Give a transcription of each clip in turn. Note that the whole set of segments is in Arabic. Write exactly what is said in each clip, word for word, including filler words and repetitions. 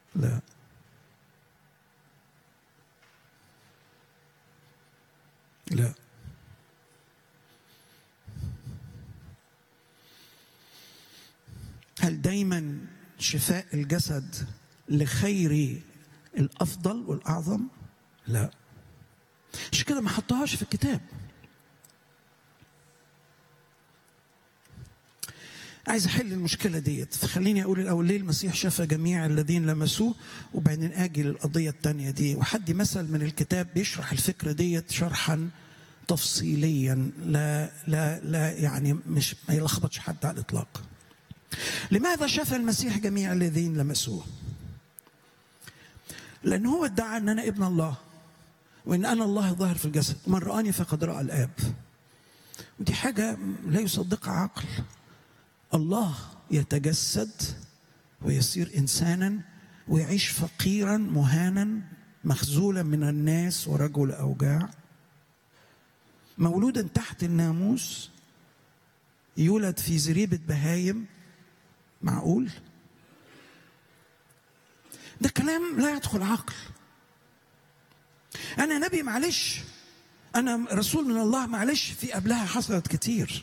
لا. لا. هل دايما شفاء الجسد لخير الأفضل والأعظم؟ لا. مش كده ما حطهاش في الكتاب. عايز أحل المشكلة ديت، فخليني أقول الأول ليه المسيح شفى جميع الذين لمسوه، وبعدين أجي للقضية الثانية دي وحدي مثل من الكتاب بيشرح الفكرة ديت شرحا تفصيليا لا لا لا يعني مش ما يلخبطش حد على الإطلاق. لماذا شفى المسيح جميع الذين لمسوه؟ لأن هو ادعى أن أنا ابن الله، وإن أنا الله ظاهر في الجسد، من رآني فقد رأى الآب. ودي حاجة لا يصدقها عقل. الله يتجسد ويصير إنسانا ويعيش فقيرا مهانا مخذولا من الناس ورجل أوجاع، مولودا تحت الناموس، يولد في زريبة بهايم. معقول؟ ده كلام لا يدخل عقل. أنا نبي معلش، أنا رسول من الله معلش، في قبلها حصلت كتير،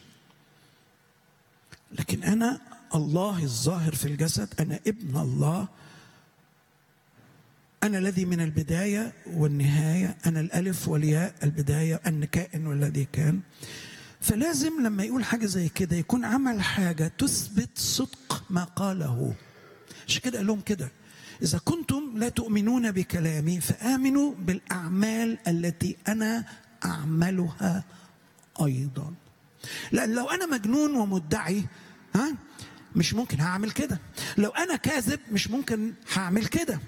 لكن أنا الله الظاهر في الجسد، أنا ابن الله، أنا الذي من البداية والنهاية، أنا الألف والياء، البداية الكائن والذي كان. فلازم لما يقول حاجة زي كده يكون عمل حاجة تثبت صدق ما قاله. عشان كده قال لهم كده: إذا كنتم لا تؤمنون بكلامي فآمنوا بالأعمال التي أنا أعملها أيضا. لأن لو أنا مجنون ومدعي ها مش ممكن هعمل كده، لو أنا كاذب مش ممكن هعمل كده.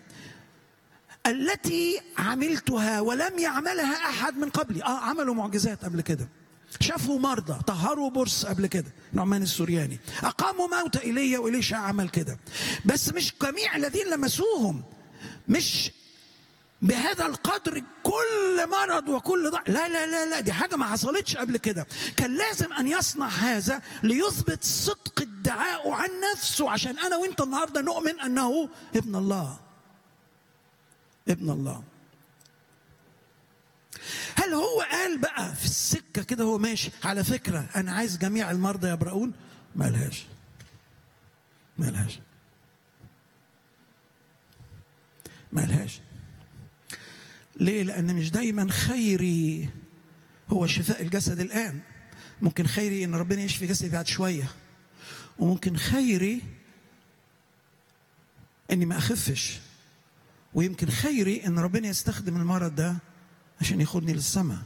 التي عملتها ولم يعملها أحد من قبلي. آه عملوا معجزات قبل كده، شافوا مرضى، طهروا برص قبل كده، نعمان السورياني، أقاموا موتى، إيليا وإليشع عمل كده، بس مش جميع الذين لمسوهم، مش بهذا القدر كل مرض وكل ضعف. لا لا لا لا، دي حاجة ما حصلتش قبل كده. كان لازم أن يصنع هذا ليثبت صدق ادعاءه عن نفسه، عشان أنا وإنت النهاردة نؤمن أنه ابن الله. ابن الله. هل هو قال بقى في السكة كده هو ماشي على فكرة أنا عايز جميع المرضى يبرؤون؟ ما لهاش ما لهاش ما لهاش ليه؟ لأن مش دايما خيري هو شفاء الجسد الآن. ممكن خيري إن ربنا يشفي جسدي بعد شوية، وممكن خيري إني ما أخفش، ويمكن خيري إن ربنا يستخدم المرض ده عشان ياخدني للسماء.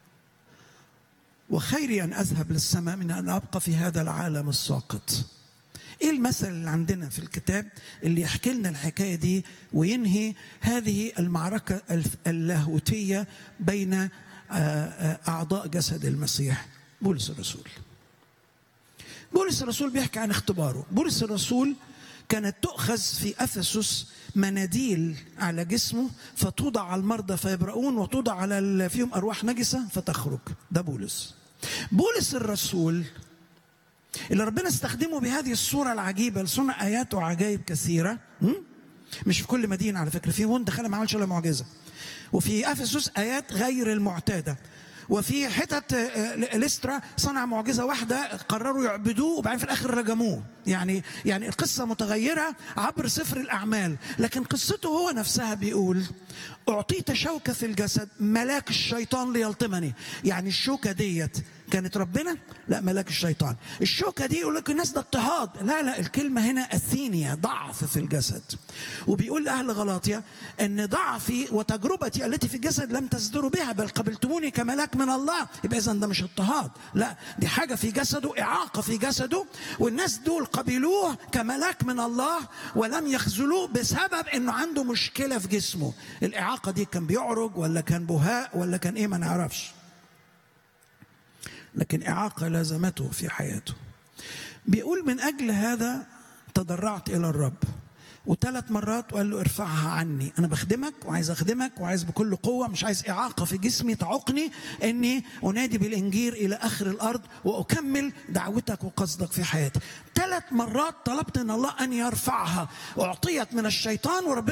وخيري أن أذهب للسماء من أن أبقى في هذا العالم الساقط. إيه المثل اللي عندنا في الكتاب اللي يحكي لنا الحكاية دي وينهي هذه المعركة اللاهوتية بين أعضاء جسد المسيح؟ بولس الرسول. بولس الرسول بيحكي عن اختباره. بولس الرسول كانت تؤخذ في أفسس مناديل على جسمه فتوضع على المرضى فيبرؤون، وتوضع على فيهم أرواح نجسة فتخرج. ده بولس. بولس الرسول اللي ربنا استخدمه بهذه الصورة العجيبة لصنع آيات وعجائب كثيرة، مش في كل مدينة على فكرة، في هون دخل ما عملش ولا معجزة، وفي أفسس آيات غير المعتادة، وفي حتت ليسترا صنع معجزة واحدة قرروا يعبدوه وبعدين في الآخر رجموه. يعني يعني القصة متغيرة عبر سفر الأعمال، لكن قصته هو نفسها بيقول: أعطيت شوكة في الجسد ملاك الشيطان ليلطمني. يعني الشوكة ديت كانت ربنا؟ لا، ملاك الشيطان. الشوكة دي يقول لك الناس ده اضطهاد. لا لا، الكلمة هنا أثينيا، ضعف في الجسد. وبيقول لأهل غلاطيا أن ضعفي وتجربتي التي في الجسد لم تصدروا بها بل قبلتموني كملاك من الله. يبقى إذن ده مش اضطهاد، لا، دي حاجة في جسده، إعاقة في جسده، والناس دول قبلوه كملاك من الله ولم يخذلوه بسبب أنه عنده مشكلة في جسمه. الإعاقة دي كان بيعرج ولا كان بهاء ولا كان إيه ما نعرفش، لكن إعاقة لازمته في حياته. بيقول: من أجل هذا تضرعت إلى الرب، وثلاث مرات وقال له: ارفعها عني، أنا بخدمك وعايز أخدمك وعايز بكل قوة، مش عايز إعاقة في جسمي تعوقني إني أنادي بالإنجيل إلى آخر الأرض وأكمل دعوتك وقصدك في حياتي. ثلاث مرات طلبت إن الله أن يرفعها. أعطيت من الشيطان وربنا